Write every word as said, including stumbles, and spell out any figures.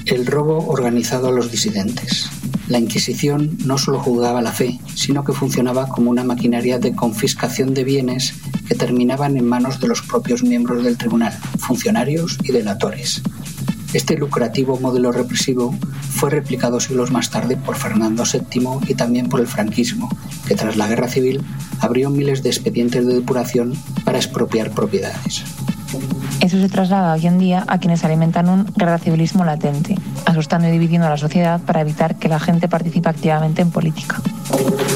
El robo organizado a los disidentes. La Inquisición no solo juzgaba la fe, sino que funcionaba como una maquinaria de confiscación de bienes que terminaban en manos de los propios miembros del tribunal, funcionarios y delatores. Este lucrativo modelo represivo fue replicado siglos más tarde por Fernando séptimo y también por el franquismo, que tras la Guerra Civil abrió miles de expedientes de depuración para expropiar propiedades. Eso se traslada hoy en día a quienes alimentan un guerra civilismo latente, asustando y dividiendo a la sociedad para evitar que la gente participe activamente en política.